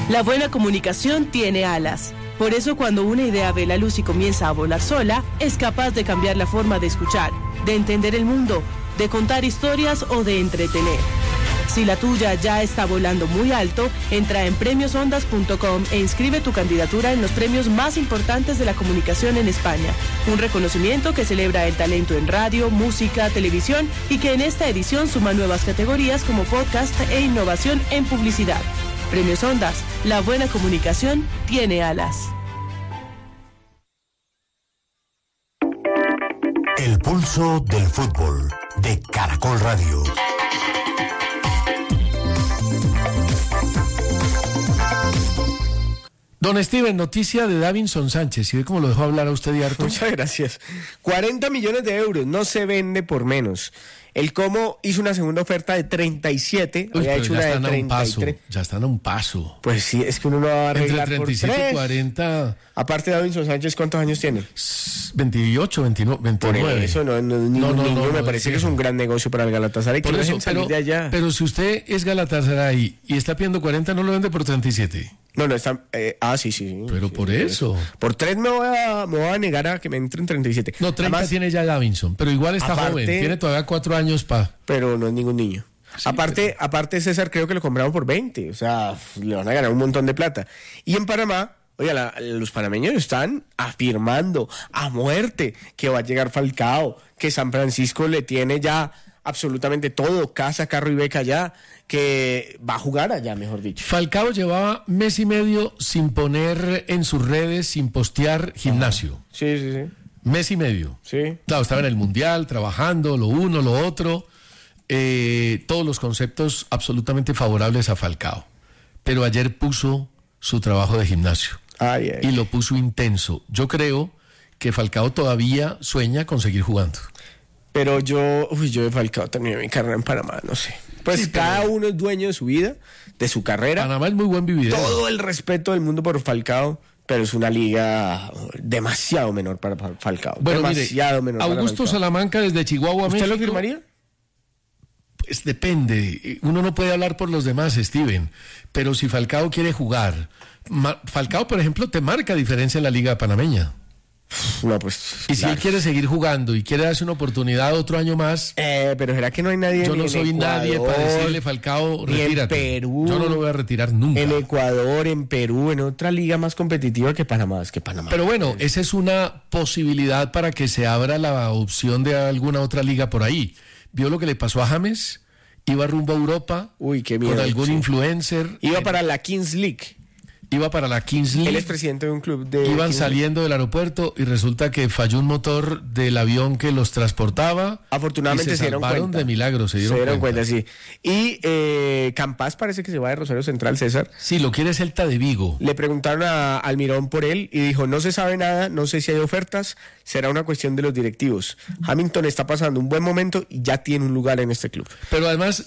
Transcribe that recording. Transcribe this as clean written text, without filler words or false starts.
La buena comunicación tiene alas. Por eso cuando una idea ve la luz y comienza a volar sola, es capaz de cambiar la forma de escuchar, de entender el mundo, de contar historias o de entretener. Si la tuya ya está volando muy alto, entra en premiosondas.com e inscribe tu candidatura en los premios más importantes de la comunicación en España. Un reconocimiento que celebra el talento en radio, música, televisión y que en esta edición suma nuevas categorías como podcast e innovación en publicidad. Premios Ondas, la buena comunicación tiene alas. El pulso del fútbol de Caracol Radio. Don Steven, noticia de Davinson Sánchez. ¿Y ve cómo lo dejó hablar a usted y harto? Muchas gracias. 40 millones de euros, no se vende por menos. El Como hizo una segunda oferta de 37, Uy, había hecho una de 33. Ya están a un paso. Pues sí, es que uno no va a arreglar entre por 37 y 3. 40. Aparte de Davinson Sánchez, ¿cuántos años tiene? 28, 29, 29. Por eso no, me parece que es un gran negocio para el Galatasaray. Por eso, pero si usted es Galatasaray y está pidiendo 40, ¿no lo vende por 37? No, está... sí. Pero sí, por eso. Por 3 me voy a negar a que me entren 37. No, 30 además, tiene ya Davinson, pero igual está joven. Tiene todavía 4 años Pero no es ningún niño. Sí, aparte César creo que lo compraron por 20. O sea, le van a ganar un montón de plata. Y en Panamá, oiga, los panameños están afirmando a muerte que va a llegar Falcao, que San Francisco le tiene ya absolutamente todo, casa, carro y beca ya, que va a jugar allá, mejor dicho. Falcao llevaba mes y medio sin poner en sus redes, sin postear gimnasio. Sí. Mes y medio. Sí. Claro, estaba en el Mundial, trabajando, lo uno, lo otro. Todos los conceptos absolutamente favorables a Falcao. Pero ayer puso su trabajo de gimnasio. Y lo puso intenso. Yo creo que Falcao todavía sueña con seguir jugando. Pero yo de Falcao terminé mi carrera en Panamá, no sé. Pues sí, cada uno es dueño de su vida, de su carrera. Panamá es muy buen vividero. Todo el respeto del mundo por Falcao, pero es una liga demasiado menor para Falcao. Bueno, demasiado mire, menor Augusto Salamanca desde Chihuahua, ¿Usted México. lo firmaría? Pues depende. Uno no puede hablar por los demás, Steven. Pero si Falcao quiere jugar, Falcao, por ejemplo, te marca diferencia en la liga panameña. No, pues. Y si él quiere seguir jugando y quiere darse una oportunidad otro año más. Pero será que no hay nadie. Yo no soy nadie para decirle, Falcao, retírate. En Perú. Yo no lo voy a retirar nunca. En Ecuador, en Perú, en otra liga más competitiva que Panamá. Pero bueno, esa es una posibilidad para que se abra la opción de alguna otra liga por ahí. ¿Vio lo que le pasó a James? Iba rumbo a Europa. Uy, qué miedo. Con algún influencer. Iba para la Kings League. Iba para la Kings League. Él es presidente de un club de... Iban saliendo del aeropuerto y resulta que falló un motor del avión que los transportaba. Afortunadamente se dieron cuenta. De milagro, se dieron cuenta, sí. Y Campas parece que se va de Rosario Central, César. Sí, lo quiere Celta de Vigo. Le preguntaron a Almirón por él y dijo, no se sabe nada, no sé si hay ofertas, será una cuestión de los directivos. Hamilton está pasando un buen momento y ya tiene un lugar en este club. Pero además,